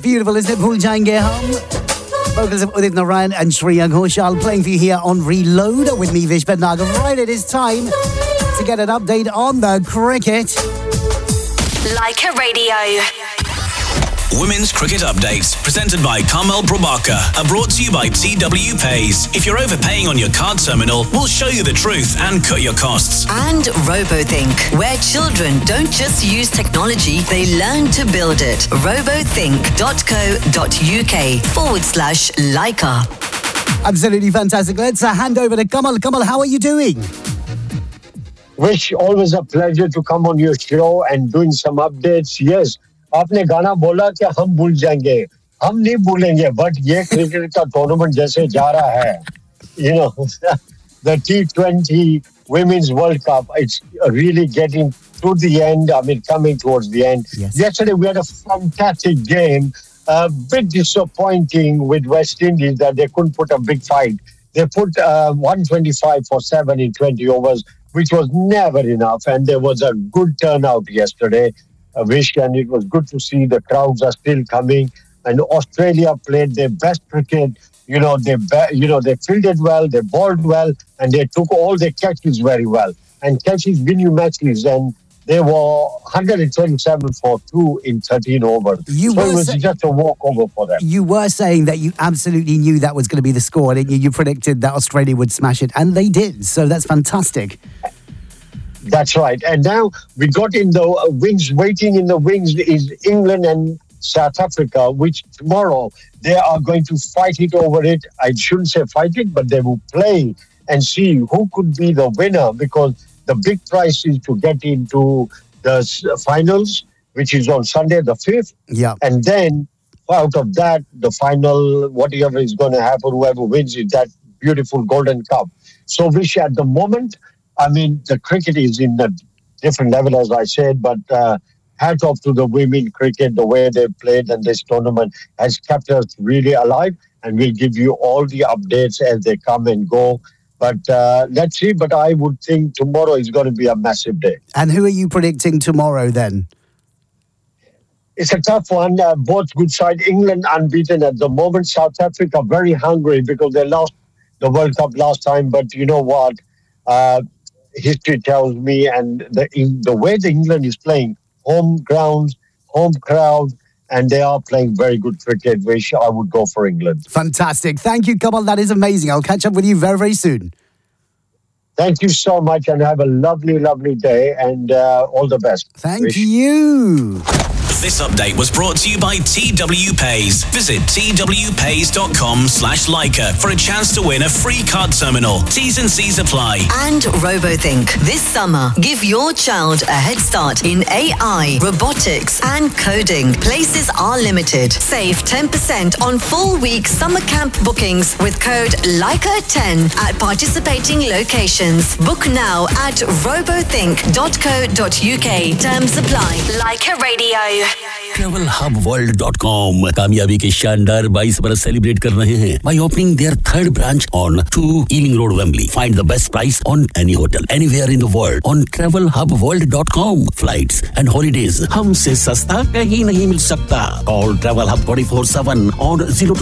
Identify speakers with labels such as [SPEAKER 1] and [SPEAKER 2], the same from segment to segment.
[SPEAKER 1] beautiful, isn't it? Bhul Jayenge Hum. Vocals of Udit Narayan and Shreya Ghoshal playing for you here on Reload with me, Vish Bhatnagar. Right, it is time to get an update on the cricket.
[SPEAKER 2] Leica Radio.
[SPEAKER 3] Women's Cricket Updates, presented by Carmel Probaka, are brought to you by TW Pays. If you're overpaying on your card terminal, we'll show you the truth and cut your costs.
[SPEAKER 2] And RoboThink, where children don't just use technology, they learn to build it. robothink.co.uk/Leica.
[SPEAKER 1] Absolutely fantastic. Let's hand over to Kamal. Kamal, how are you doing?
[SPEAKER 4] Wish, always a pleasure to come on your show and doing some updates. Yes. आपने गाना बोला कि हम भूल जाएंगे, हम नहीं भूलेंगे, but ये क्रिकेट का टूर्नामेंट जैसे जा रहा है, you know, the T20 Women's World Cup, it's really getting to the end. I mean, coming towards the end. Yes. Yesterday we had a fantastic game, a bit disappointing with West Indies that they couldn't put a big fight. They put 125 for 7 in 20 overs, which was never enough, and there was a good turnout yesterday. Wish, and it was good to see the crowds are still coming. And Australia played their best cricket. You know, they fielded well, they bowled well, and they took all their catches very well. And catches win you matches, and they were 127 for 2 in 13 overs. So it was just a walkover for them.
[SPEAKER 1] You were saying that you absolutely knew that was going to be the score, didn't you? You predicted that Australia would smash it, and they did. So that's fantastic.
[SPEAKER 4] That's right. And now we got in the wings, waiting in the wings is England and South Africa, which tomorrow they are going to fight it over it. I shouldn't say fight it, but they will play and see who could be the winner, because the big prize is to get into the finals, which is on Sunday the 5th.
[SPEAKER 1] Yeah.
[SPEAKER 4] And then out of that, the final, whatever is going to happen, whoever wins is that beautiful Golden Cup. So Vish, at the moment, I mean, the cricket is in a different level, as I said, but hats off to the women cricket, the way they played, and this tournament has kept us really alive, and we'll give you all the updates as they come and go. But let's see, but I would think tomorrow is going to be a massive day.
[SPEAKER 1] And who are you predicting tomorrow then?
[SPEAKER 4] It's a tough one. Both good sides. England unbeaten at the moment. South Africa very hungry because they lost the World Cup last time, but you know what? History tells me, and the way the England is playing, home grounds, home crowd, and they are playing very good cricket, which I would go for England.
[SPEAKER 1] Fantastic. Thank you, Kamal. That is amazing. I'll catch up with you very, very soon.
[SPEAKER 4] Thank you so much, and have a lovely, lovely day, and all the best.
[SPEAKER 1] Thank you.
[SPEAKER 3] This update was brought to you by TW Pays. Visit twpays.com/Leica for a chance to win a free card terminal. T's and C's apply.
[SPEAKER 2] And RoboThink. This summer, give your child a head start in AI, robotics, and coding. Places are limited. Save 10% on full-week summer camp bookings with code Leica10 at participating locations. Book now at robothink.co.uk. Terms apply. Leica Radio.
[SPEAKER 5] TravelHubWorld.com कामयाबी के शानदार 22 बरस celebrate कर रहे हैं by opening their third branch on 2 Ealing Road, Wembley. Find the best price on any hotel anywhere in the world on TravelHubWorld.com. Flights and holidays हमसे सस्ता कहीं नहीं मिल सकता. Call Travel Hub 24/7 on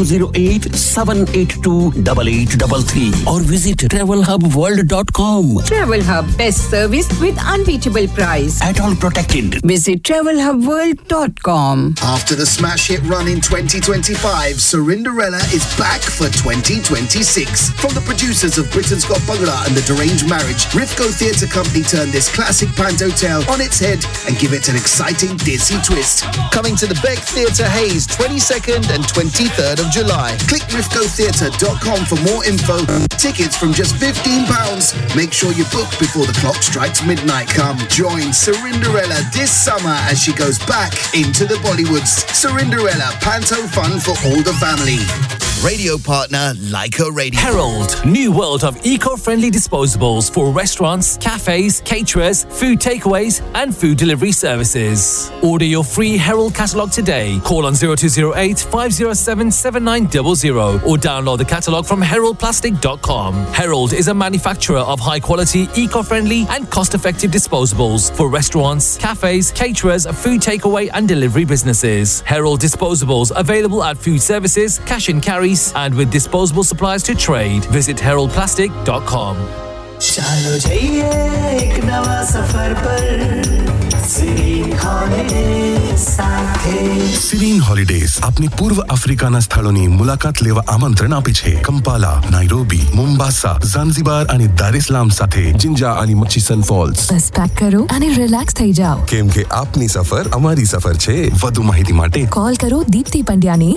[SPEAKER 5] 0208-782-8833 or visit TravelHubWorld.com.
[SPEAKER 6] Travel Hub, best service with unbeatable price.
[SPEAKER 5] At all protected.
[SPEAKER 6] Visit TravelHubWorld.com.
[SPEAKER 7] After the smash hit run in 2025, Sarinderella is back for 2026. From the producers of Britain's Got Bangla and The Deranged Marriage, Rifco Theatre Company turned this classic panto tale on its head and give it an exciting Disney twist. Coming to the Beck Theatre Hayes 22nd and 23rd of July. Click rifcotheatre.com for more info. Tickets from just £15. Make sure you book before the clock strikes midnight. Come join Sarinderella this summer as she goes back into the Bollywoods. Sarinderella, panto fun for all the family. Radio partner Leica Radio.
[SPEAKER 8] Herald, new world of eco-friendly disposables for restaurants, cafes, caterers, food takeaways and food delivery services. Order your free Herald catalogue today. Call on 0208 507 7900 or download the catalogue from heraldplastic.com. Herald is a manufacturer of high-quality, eco-friendly and cost-effective disposables for restaurants, cafes, caterers, food takeaway and delivery businesses. Herald Disposables available at food services, cash and carries, and with disposable supplies to trade. Visit heraldplastic.com.
[SPEAKER 9] चलो जाइए एक नवा सफर पर Sirin holidays સાથે
[SPEAKER 10] સિરીન holidays આપની પૂર્વ આફ્રિકાના સ્થળોની મુલાકાત લેવા આમંત્રણ આપે છે. કંપાલા, નાઇરોબી, મોમ્બાસા, ઝાંઝીબાર અને દાર એસ સલામ સાથે જિંજા અને મચીસન ફોલ્સ.
[SPEAKER 11] બસ પેક કરો અને રિલેક્સ થઈ જાઓ
[SPEAKER 10] કેમ કે આપની સફર અમારી સફર છે. વધુ માહિતી માટે
[SPEAKER 11] કોલ કરો દીપ્તિ પંડ્યાને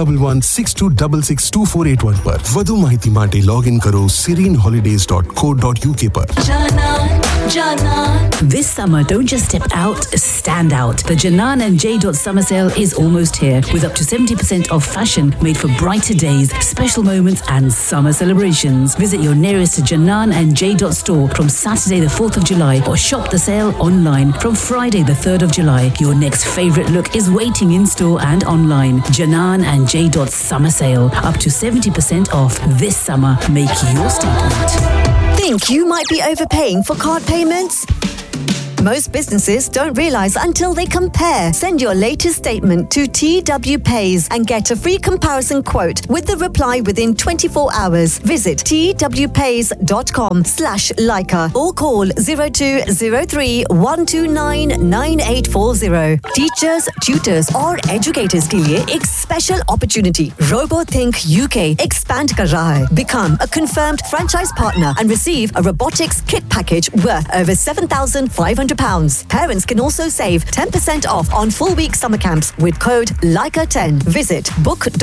[SPEAKER 10] 01162262481 પર. વધુ માહિતી માટે લોગિન કરો sirinholidays.co.uk પર.
[SPEAKER 12] This summer, don't just step out, stand out. The Janan and J. Summer Sale is almost here with up to 70% off fashion made for brighter days, special moments and summer celebrations. Visit your nearest Janan and J. store from Saturday the 4th of July or shop the sale online from Friday the 3rd of July. Your next favourite look is waiting in store and online. Janan and J. Summer Sale. Up to 70% off this summer. Make your statement.
[SPEAKER 2] Think you might be overpaying for card payments? Most businesses don't realise until they compare. Send your latest statement to TW Pays and get a free comparison quote with the reply within 24 hours. Visit twpays.com/Leica or call 0203 129 9840. Teachers, tutors और educators के लिए एक special opportunity. RoboThink UK expand कर रहा है. Become a confirmed franchise partner and receive a robotics kit package worth over £7,500. Parents can also save 10% off on full week summer camps with code LICA10. Visit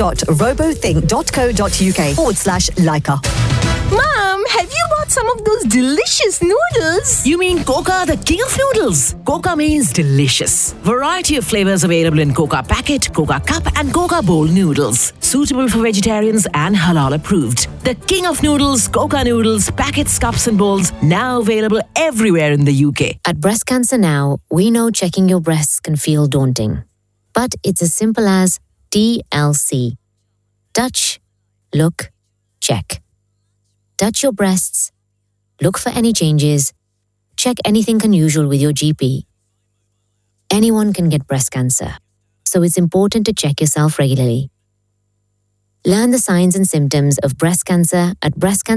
[SPEAKER 2] book.robothink.co.uk/Leica.
[SPEAKER 6] Mom, have you bought some of those delicious noodles?
[SPEAKER 12] You mean Coca, the king of noodles? Coca means delicious. Variety of flavors available in Coca Packet, Coca Cup and Coca Bowl noodles. Suitable for vegetarians and halal approved. The king of noodles, Coca noodles, packets, cups and bowls, now available everywhere in the UK.
[SPEAKER 13] At Breast Cancer Now, we know checking your breasts can feel daunting. But it's as simple as TLC. Touch, look, check. Touch your breasts, look for any changes, check anything unusual with your GP. Anyone can get breast cancer, so it's important to check yourself regularly. Learn the signs and symptoms of breast cancer at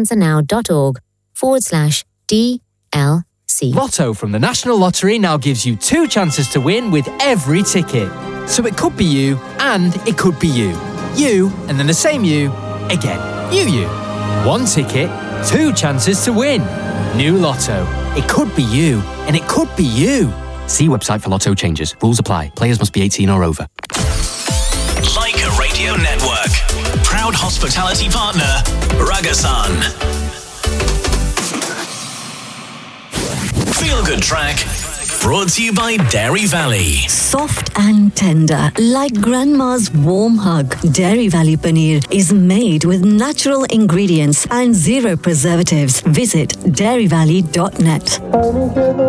[SPEAKER 13] breastcancernow.org/TLC.
[SPEAKER 14] Lotto from the National Lottery now gives you 2 chances to win with every ticket. So it could be you and it could be you. You and then the same you again. You. 1 ticket, 2 chances to win. New Lotto. It could be you and it could be you. See website for Lotto changes. Rules apply. Players must be 18 or over.
[SPEAKER 3] Leica Radio Network. Proud hospitality partner, Ragasan. Feel Good Track. Brought to you by Dairy Valley.
[SPEAKER 2] Soft and tender, like grandma's warm hug. Dairy Valley Paneer is made with natural ingredients and 0 preservatives. Visit dairyvalley.net.